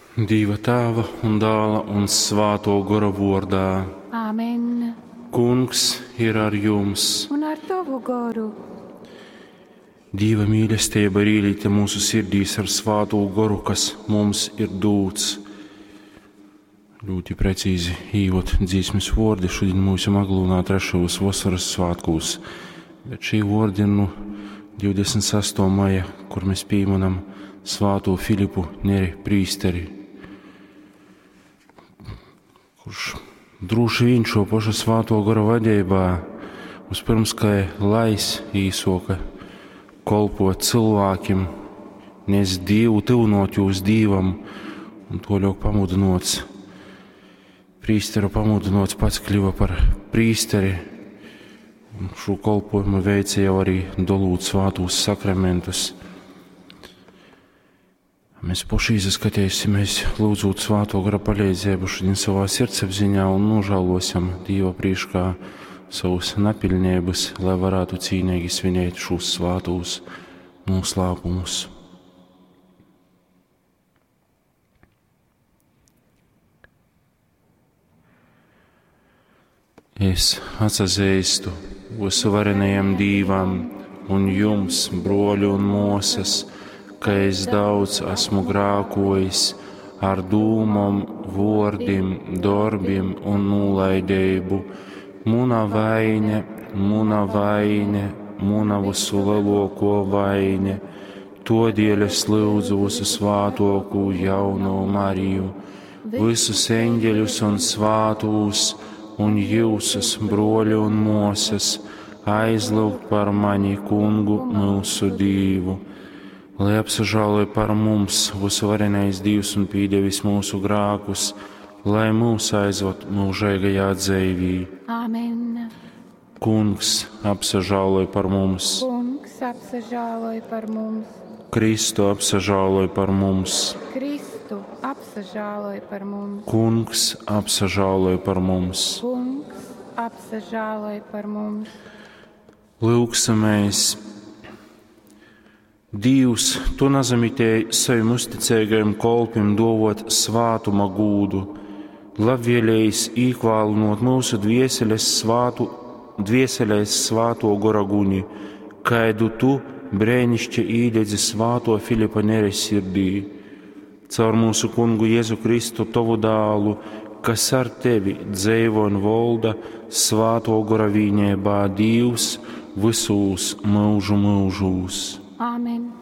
Dieva tēva un dēla un svāto gara vārdā. Āmen. Kungs ir ar jums. Un ar tavu garu. Dieva mīlestība ir ielīta mūsu sirdīs ar svāto garu, kas mums ir dots. Ļoti precīzi īvot dzīsmes vārdi šodien mūsu Maglūnā 3. vasaras svētkos. Bet šī vārdi ir 26. maija, kur mēs pieminam svāto Filipu Neri prīsteri, kurš droši vien šo pašu svāto gara vadībā vispirms kā lais īsoka kolpot cilvēkiem, nes Dievu tuvnot jūs Dievam, un to ļauk pamudinots. Prīsteru pamudinots pats kļuva par prīsteri, un šo kolpojumu veica jau arī dolūt svātos sakramentus. Mēs paši izskatīsimies, lūdzot svāto gara palīdzību šodien savā sirdsapziņā un nožēlosim Dieva priekšā savus nepilnības, lai varētu cīnīgi svinēt šos svātos noslēpumus. Es atsazīstu visvarenajam Dievam un jums, broļi un mūsas, ka es daudz esmu grākojis ar dūmam, vārdiem, darbiem un nolaidību. Muna vaine, muna visu lielāko vaine. Todēļ es lūdzu visu svātoku jauno Mariju, visus eņģeļus un svātos, un jūsus, broļi un mūsas, aizlūgt par mani Kungu mūsu Dievu. Lai apsažāloja par mums visvarenais Dievs un pīdevis mūsu grākus, lai mūs aizved mūžīgajā dzīvī. Āmen. Kungs apsažāloja par mums. Kungs apsažāloja par mums. Kristu apsažāloja par mums. Kristu apsažāloja par mums. Kungs apsažāloja par mums. Kungs apsažāloja par mums. Lūgsimies. Dievs, tu nezamitēji saviem uzticīgajiem kalpiem dovot svātuma gūdu, labvēlējis īkvālinot mūsu dvieseles svāto gara guni, kaidu tu brēnišķi īdedzi svāto Filipa Neri sirdī. Caur mūsu Kungu Jēzu Kristu, tavu dālu, kas ar tevi dzīvo un valda svāto gara vienībā, Dievs visos mūžu mūžos. Āmen.